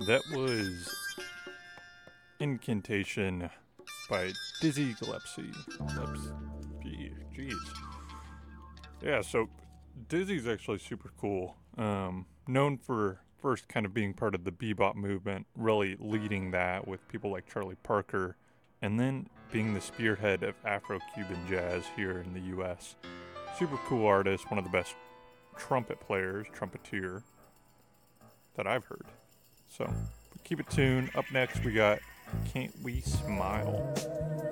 That was Incantation by Dizzy Gillespie. Jeez. Yeah, so Dizzy's actually super cool. Known for first kind of being part of the bebop movement, really leading that with people like Charlie Parker, and then being the spearhead of Afro-Cuban jazz here in the U.S. Super cool artist, one of the best trumpet players, trumpeter that I've heard. So keep it tuned. Up next, we got Can't We Smile?